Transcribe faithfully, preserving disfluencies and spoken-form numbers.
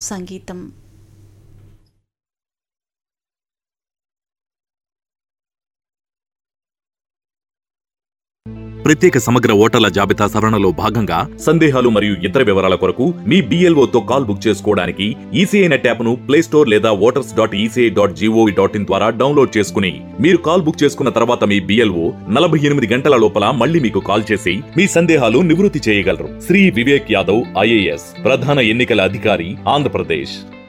సంగీతం. ప్రత్యేక సమగ్ర ఓటర్ల జాబితా సవరణలో భాగంగా సందేహాలు మరియు ఇతర వివరాల కొరకు మీ బిఎల్ఓతో కాల్ బుక్ చేసుకోవడానికి ఈసీఐ నెట్ యాప్ను ప్లే స్టోర్ లేదా voters dot ECI dot GOV dot in ద్వారా డౌన్లోడ్ చేసుకుని మీరు కాల్ బుక్ చేసుకున్న తర్వాత మీ బిఎల్ఓ నలభై ఎనిమిది గంటల లోపల మళ్ళీ మీకు కాల్ చేసి మీ సందేహాలు నివృత్తి చేయగలరు. శ్రీ వివేక్ యాదవ్, ఐఏఎస్, ప్రధాన ఎన్నికల అధికారి, ఆంధ్రప్రదేశ్.